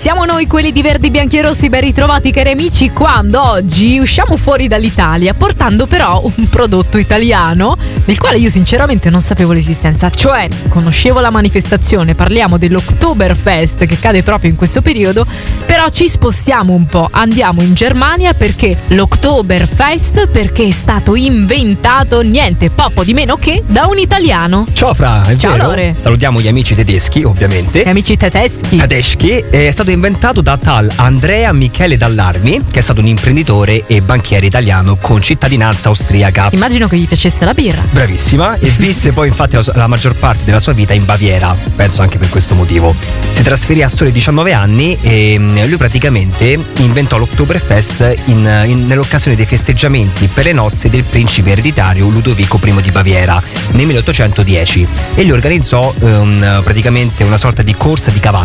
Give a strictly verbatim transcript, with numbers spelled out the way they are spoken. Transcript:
Siamo noi quelli di Verdi, Bianchi e Rossi, ben ritrovati cari amici, quando oggi usciamo fuori dall'Italia portando però un prodotto italiano del quale io sinceramente non sapevo l'esistenza, cioè conoscevo la manifestazione, parliamo dell'Oktoberfest che cade proprio in questo periodo, però ci spostiamo un po', andiamo in Germania perché l'Oktoberfest perché è stato inventato niente poco di meno che da un italiano. Ciao Fra, è Ciao vero? Lore. Salutiamo gli amici tedeschi ovviamente. Gli amici tedeschi. Tedeschi è stato inventato da tal Andrea Michele Dallarmi, che è stato un imprenditore e banchiere italiano con cittadinanza austriaca. Immagino che gli piacesse la birra. Bravissima, e visse poi infatti la, la maggior parte della sua vita in Baviera, penso anche per questo motivo. Si trasferì a soli diciannove anni e lui praticamente inventò l'Oktoberfest in, in, nell'occasione dei festeggiamenti per le nozze del principe ereditario Ludovico I di Baviera nel milleottocentodieci, e gli organizzò um, praticamente una sorta di corsa di cavalli